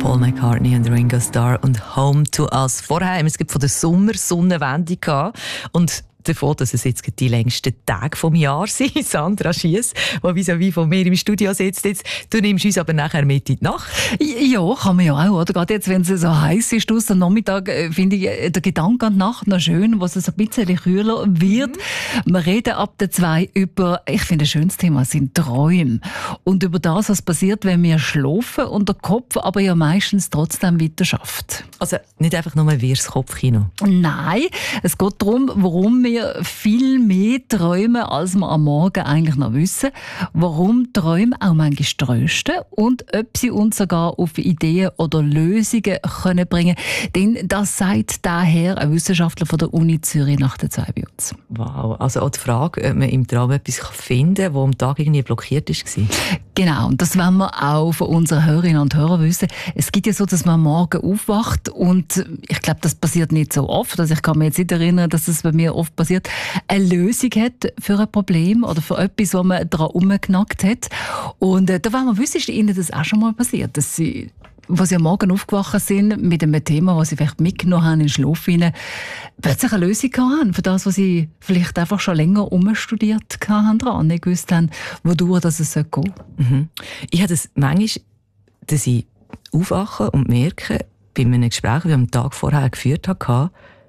Paul McCartney und Ringo Starr und Home to Us. Vorher haben wir es von der Sommersonnenwende gehabt und davon, dass es jetzt die längsten Tage vom Jahr sind. Sandra Schiess, die vis-à-vis von mir im Studio sitzt. Jetzt, du nimmst uns aber nachher mit in die Nacht. Ja, kann man ja auch. Oder? Gerade jetzt, wenn es so heiß ist, am Nachmittag, finde ich der Gedanke an die Nacht noch schön, wo es ein bisschen kühler wird. Wir reden ab der 2 über, ich finde, ein schönes Thema sind Träume. Und über das, was passiert, wenn wir schlafen und der Kopf aber ja meistens trotzdem weiter schafft. Also nicht einfach nur wie das Kopfkino. Nein, es geht darum, warum wir viel mehr träumen, als wir am Morgen eigentlich noch wissen. Warum Träume auch manchmal trösten und ob sie uns sogar auf Ideen oder Lösungen können bringen können. Denn das sagt daher ein Wissenschaftler von der Uni Zürich nach der 2 bei uns. Wow, also auch die Frage, ob man im Traum etwas finden kann, das am Tag irgendwie blockiert war. Genau, und das wollen wir auch von unseren Hörerinnen und Hörern wissen. Es gibt ja so, dass man am Morgen aufwacht und ich glaube, das passiert nicht so oft. Also ich kann mich jetzt nicht erinnern, dass es bei mir oft passiert, eine Lösung hat für ein Problem oder für etwas, wo man daran rumgenackt hat. Und da wollen wir wissen, ist Ihnen das auch schon mal passiert, dass Sie, als Sie am Morgen aufgewacht sind mit einem Thema, das Sie vielleicht mitgenommen haben in den Schlaf hinein, plötzlich eine Lösung haben für das, was Sie vielleicht einfach schon länger umstudiert haben, dran, nicht gewusst haben, wodurch das es gehen soll. Ich habe das manchmal, dass ich aufwache und merke, bei einem Gespräch, das ich am Tag vorher geführt habe,